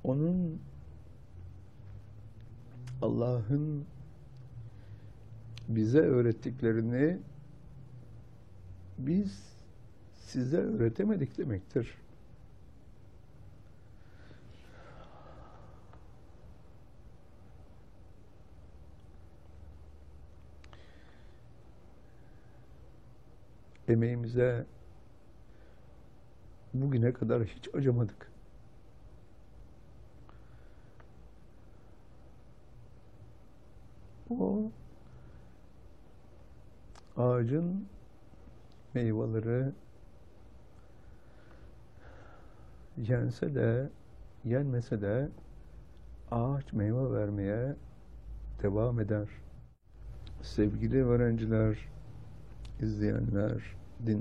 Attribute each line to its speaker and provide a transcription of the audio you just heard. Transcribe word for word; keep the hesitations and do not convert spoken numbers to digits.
Speaker 1: onun, Allah'ın bize öğrettiklerini biz size öğretemedik demektir. Emeğimize bugüne kadar hiç acımadık. O ağacın meyveleri yense de yenmese de ağaç meyve vermeye devam eder. Sevgili öğrenciler, izleyenler,